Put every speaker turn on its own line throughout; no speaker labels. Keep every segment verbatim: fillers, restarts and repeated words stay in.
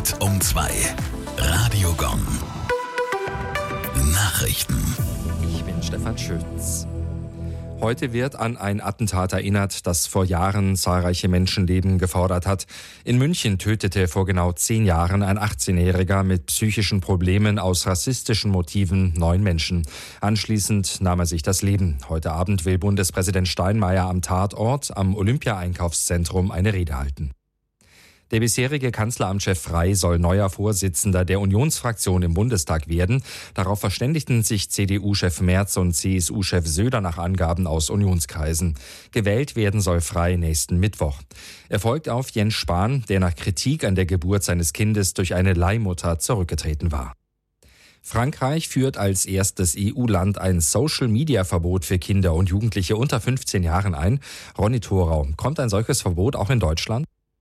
Punkt um zwei. Radio Gong. Nachrichten.
Ich bin Stefan Schütz. Heute wird an ein Attentat erinnert, das vor Jahren zahlreiche Menschenleben gefordert hat. In München tötete vor genau zehn Jahren ein achtzehnjähriger mit psychischen Problemen aus rassistischen Motiven neun Menschen. Anschließend nahm er sich das Leben. Heute Abend will Bundespräsident Steinmeier am Tatort am Olympia-Einkaufszentrum eine Rede halten. Der bisherige Kanzleramtschef Frey soll neuer Vorsitzender der Unionsfraktion im Bundestag werden. Darauf verständigten sich C D U-Chef Merz und C S U-Chef Söder nach Angaben aus Unionskreisen. Gewählt werden soll Frey nächsten Mittwoch. Er folgt auf Jens Spahn, der nach Kritik an der Geburt seines Kindes durch eine Leihmutter zurückgetreten war. Frankreich führt als erstes E U-Land ein Social-Media-Verbot für Kinder und Jugendliche unter fünfzehn Jahren ein. Ronny Thorau, kommt ein solches Verbot auch in Deutschland?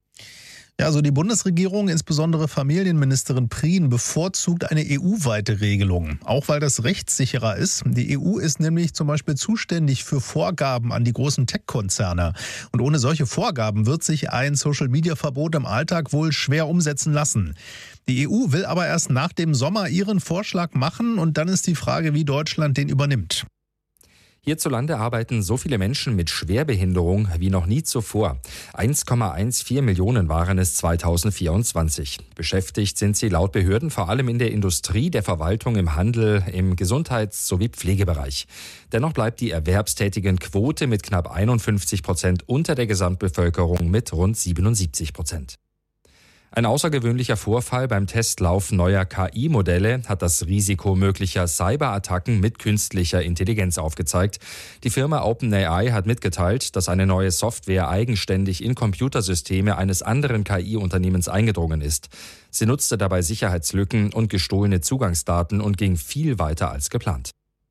Ja, also die Bundesregierung, insbesondere Familienministerin Prien, bevorzugt eine E U-weite Regelung. Auch weil das rechtssicherer ist. Die E U ist nämlich zum Beispiel zuständig für Vorgaben an die großen Tech-Konzerne. Und ohne solche Vorgaben wird sich ein Social-Media-Verbot im Alltag wohl schwer umsetzen lassen. Die E U will aber erst nach dem Sommer ihren Vorschlag machen und dann ist die Frage, wie Deutschland den übernimmt.
Hierzulande arbeiten so viele Menschen mit Schwerbehinderung wie noch nie zuvor. eins Komma vierzehn Millionen waren es zweitausendvierundzwanzig. Beschäftigt sind sie laut Behörden vor allem in der Industrie, der Verwaltung, im Handel, im Gesundheits- sowie Pflegebereich. Dennoch bleibt die erwerbstätigen Quote mit knapp einundfünfzig Prozent unter der Gesamtbevölkerung mit rund siebenundsiebzig Prozent. Ein außergewöhnlicher Vorfall beim Testlauf neuer K I-Modelle hat das Risiko möglicher Cyberattacken mit künstlicher Intelligenz aufgezeigt. Die Firma OpenAI hat mitgeteilt, dass eine neue Software eigenständig in Computersysteme eines anderen K I-Unternehmens eingedrungen ist. Sie nutzte dabei Sicherheitslücken und gestohlene Zugangsdaten und ging viel weiter als geplant.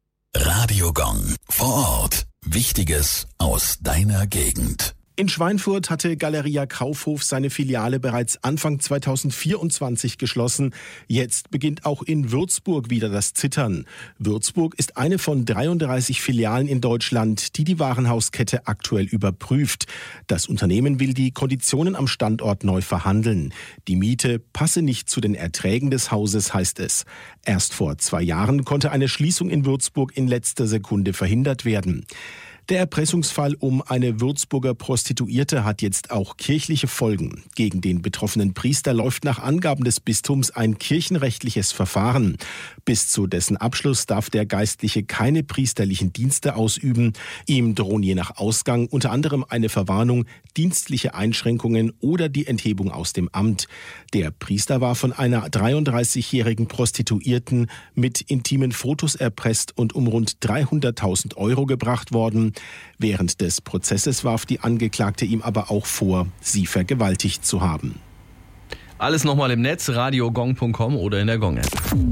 Radio Gong. Vor Ort. Wichtiges aus deiner Gegend.
In Schweinfurt hatte Galeria Kaufhof seine Filiale bereits Anfang zweitausendvierundzwanzig geschlossen. Jetzt beginnt auch in Würzburg wieder das Zittern. Würzburg ist eine von dreiunddreißig Filialen in Deutschland, die die Warenhauskette aktuell überprüft. Das Unternehmen will die Konditionen am Standort neu verhandeln. Die Miete passe nicht zu den Erträgen des Hauses, heißt es. Erst vor zwei Jahren konnte eine Schließung in Würzburg in letzter Sekunde verhindert werden. Der Erpressungsfall um eine Würzburger Prostituierte hat jetzt auch kirchliche Folgen. Gegen den betroffenen Priester läuft nach Angaben des Bistums ein kirchenrechtliches Verfahren. Bis zu dessen Abschluss darf der Geistliche keine priesterlichen Dienste ausüben. Ihm drohen je nach Ausgang unter anderem eine Verwarnung, dienstliche Einschränkungen oder die Enthebung aus dem Amt. Der Priester war von einer dreiunddreißigjährigen Prostituierten mit intimen Fotos erpresst und um rund dreihunderttausend Euro gebracht worden. Während des Prozesses warf die Angeklagte ihm aber auch vor, sie vergewaltigt zu haben.
Alles nochmal im Netz, radio gong punkt com oder in der Gong-App.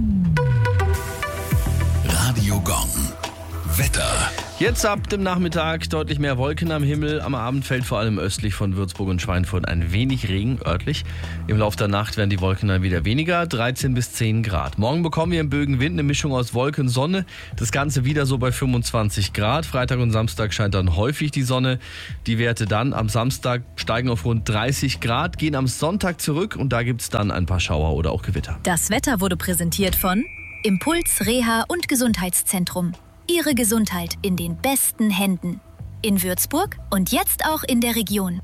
Radio Gong. Wetter.
Jetzt ab dem Nachmittag deutlich mehr Wolken am Himmel. Am Abend fällt vor allem östlich von Würzburg und Schweinfurt ein wenig Regen, örtlich. Im Laufe der Nacht werden die Wolken dann wieder weniger, dreizehn bis zehn Grad. Morgen bekommen wir im Bögenwind eine Mischung aus Wolken und Sonne. Das Ganze wieder so bei fünfundzwanzig Grad. Freitag und Samstag scheint dann häufig die Sonne. Die Werte dann am Samstag steigen auf rund dreißig Grad, gehen am Sonntag zurück und da gibt es dann ein paar Schauer oder auch Gewitter.
Das Wetter wurde präsentiert von Impuls Reha und Gesundheitszentrum. Ihre Gesundheit in den besten Händen. In Würzburg und jetzt auch in der Region.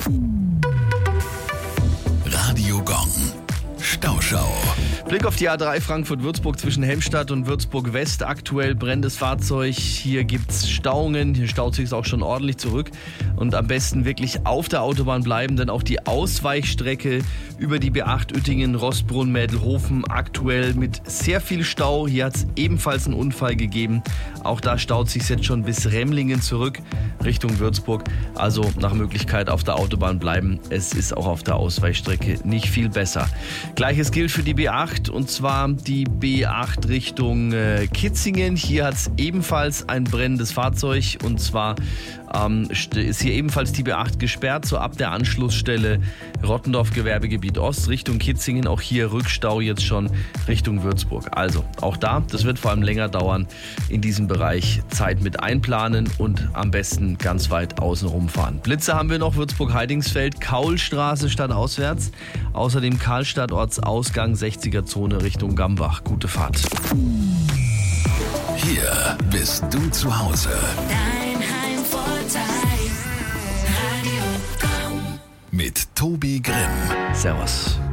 Radio Gong. Stauschau.
Blick auf die A drei Frankfurt-Würzburg zwischen Helmstadt und Würzburg-West. Aktuell brennendes Fahrzeug. Hier gibt's Stauungen. Hier staut sich auch schon ordentlich zurück. Und am besten wirklich auf der Autobahn bleiben, denn auch die Ausweichstrecke über die B acht Uettingen-Rossbrunn-Mädelhofen aktuell mit sehr viel Stau. Hier hat's ebenfalls einen Unfall gegeben. Auch da staut sich jetzt schon bis Remlingen zurück Richtung Würzburg. Also nach Möglichkeit auf der Autobahn bleiben. Es ist auch auf der Ausweichstrecke nicht viel besser. Gleiches gilt für die B acht und zwar die B acht Richtung äh, Kitzingen. Hier hat es ebenfalls ein brennendes Fahrzeug und zwar ähm, ist hier ebenfalls die B acht gesperrt, so ab der Anschlussstelle Rottendorf Gewerbegebiet Ost Richtung Kitzingen. Auch hier Rückstau jetzt schon Richtung Würzburg. Also auch da, das wird vor allem länger dauern, in diesem Bereich Zeit mit einplanen und am besten ganz weit außen rumfahren. Blitze haben wir noch, Würzburg-Heidingsfeld, Kaulstraße stadtauswärts. Außerdem Karlstadt Ortsausgang sechziger Zone Richtung Gambach. Gute Fahrt.
Hier bist du zu Hause.
Dein Heimvorteil. Radio Gong.
Mit Tobi Grimm.
Servus.